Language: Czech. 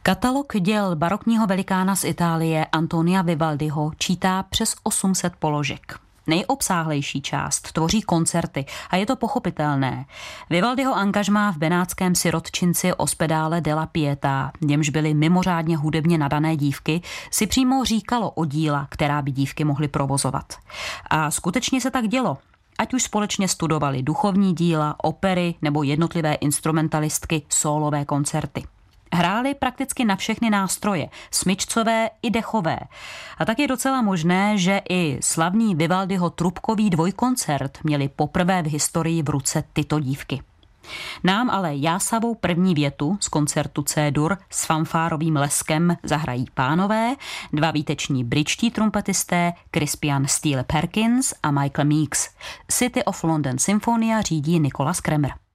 Katalog děl barokního velikána z Itálie Antonia Vivaldiho čítá přes 800 položek. Nejobsáhlejší část tvoří koncerty a je to pochopitelné. Vivaldiho angažmá v benátském sirotčinci Ospedale della Pietà, v němž byly mimořádně hudebně nadané dívky, si přímo říkalo o díla, která by dívky mohly provozovat. A skutečně se tak dělo. Ať už společně studovali duchovní díla, opery nebo jednotlivé instrumentalistky sólové koncerty. Hráli prakticky na všechny nástroje, smyčcové i dechové. A tak je docela možné, že i slavný Vivaldiho trubkový dvojkoncert měli poprvé v historii v ruce tyto dívky. Nám ale jásavou první větu z koncertu C-dur s fanfárovým leskem zahrají pánové, dva výteční britští trumpetisté Crispian Steele Perkins a Michael Meeks. City of London Symphonia řídí Nicholas Kremer.